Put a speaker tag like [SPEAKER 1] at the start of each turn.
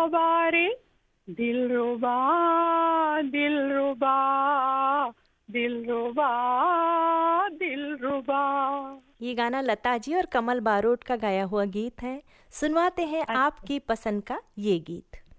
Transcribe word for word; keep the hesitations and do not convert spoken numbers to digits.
[SPEAKER 1] बारे, दिलरुबा दिलरुबा दिलरुबा दिलरुबा।
[SPEAKER 2] ये गाना लता जी और कमल बारोट का गाया हुआ गीत है। सुनवाते हैं
[SPEAKER 1] अच्छा,
[SPEAKER 2] आपकी पसंद का ये गीत।